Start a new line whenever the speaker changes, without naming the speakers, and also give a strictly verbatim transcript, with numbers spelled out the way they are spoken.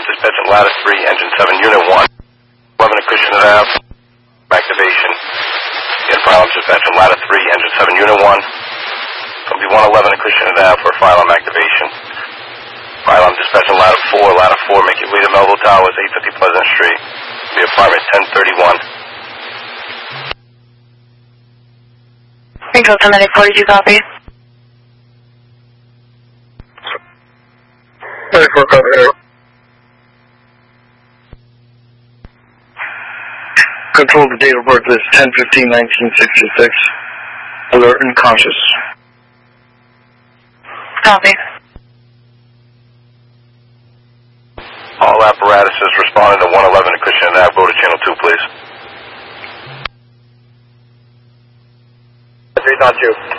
dispatching ladder three, engine seven, unit one. eleven at Cushionnet Ave. Activation. In Phylum dispatching ladder three, engine seven, unit one. Company one eleven at Cushionnet Ave for Phylum activation. Phylum dispatching ladder four, ladder four, make your way to Melville Towers, eight fifty Pleasant Street. Be apartment ten thirty-one.
Control ten ninety-four, did you copy?
ninety-four, copy. Control, the date of birth is ten fifteen nineteen sixty-six. Alert and conscious.
Copy.
All apparatuses responding to one eleven at Cushionnet Ave. Go to channel two, please.
three, not two.